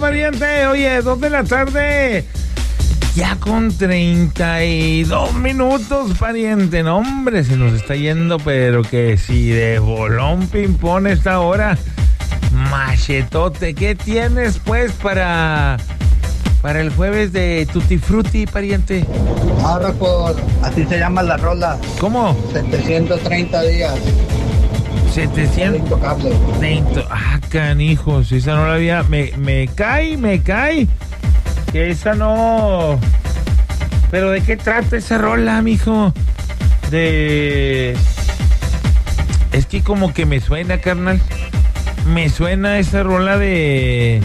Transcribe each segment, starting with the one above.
pariente. Oye, 2 de la tarde. Ya con 32 minutos, pariente. No, hombre, se nos está yendo, pero que si de bolón ping-pong esta hora. Machetote, ¿qué tienes, pues, para el jueves de Tutti Frutti, pariente? Ahora así se llama la rola. ¿Cómo? 730 días. 700. Intocable. Canijos, esa no la había. Me cae. Que esa no. ¿Pero de qué trata esa rola, mijo? Es que como que me suena, carnal. Me suena esa rola de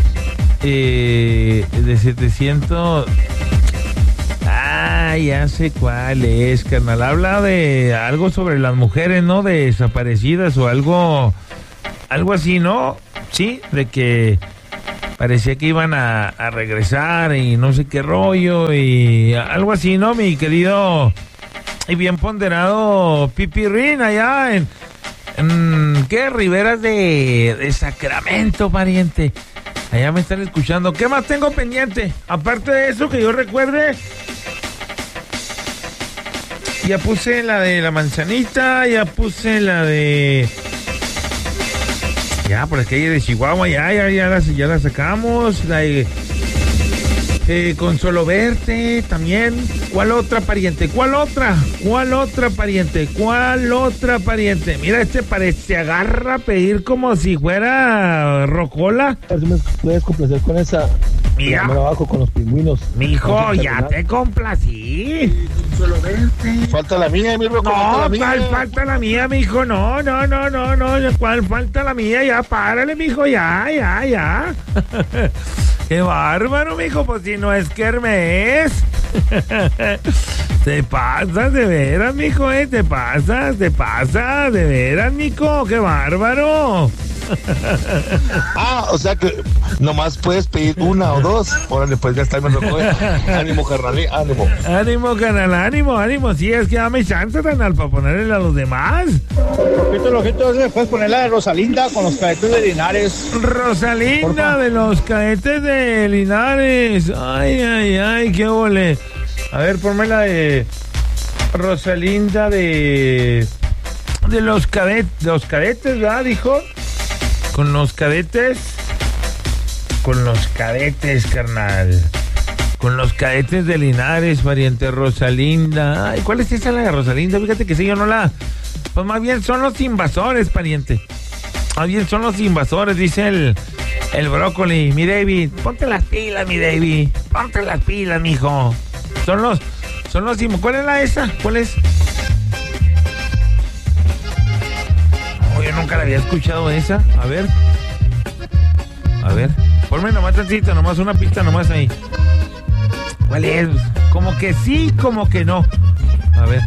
700. Ya sé cuál es, carnal. Habla de algo sobre las mujeres, ¿no? De desaparecidas o algo así, ¿no? Sí, de que parecía que iban a regresar y no sé qué rollo y algo así, ¿no? Mi querido y bien ponderado Pipirrín allá en ¿qué? Riberas de Sacramento, pariente. Allá me están escuchando. ¿Qué más tengo pendiente? Aparte de eso, que yo recuerde, ya puse la de la manzanita, ya puse la de... Ya, por aquí de Chihuahua, ya la sacamos. La de Con Solo Verte también. ¿Cuál otra, pariente? ¿Cuál otra pariente? Mira, se agarra a pedir como si fuera rocola. A ver si me puedes complacer con esa. Mira. Abajo con los pingüinos. Mijo, ya te complací. Solo verte. Falta la mía, mi roco. No, ¿cuál falta la mía, mijo? No. ¿Cuál falta la mía? Ya, párale, mijo, ya. Qué bárbaro, mijo, pues si no es Kermés. Te pasas de veras, mijo, te pasas, de veras, mijo, qué bárbaro. O sea que nomás puedes pedir una o dos. Órale, pues ya está, me roco. Ánimo, carnal, ánimo. Ánimo, canal, ánimo. Sí, es que dame chance, canal, para ponerle a los demás. Lo que puedes poner la de Rosalinda con los cadetes de Linares. Rosalinda de los cadetes de Linares. Ay, qué ole. A ver, ponme la de Rosalinda de los cadetes, ¿verdad? Dijo. Con los cadetes, carnal. Con los cadetes de Linares, pariente. Rosalinda. Ay, ¿cuál es esa, la de Rosalinda? Fíjate que sí, yo no la... Pues más bien son los invasores, pariente. Más bien son los invasores, dice el brócoli. Mi David, ponte las pilas, mi David. Ponte las pilas, mijo. Son los ¿cuál es la esa? ¿Cuál es? Yo nunca la había escuchado esa. A ver. Ponme nomás tantito, nomás una pista, nomás ahí. ¿Cuál es? Como que sí, como que no. A ver.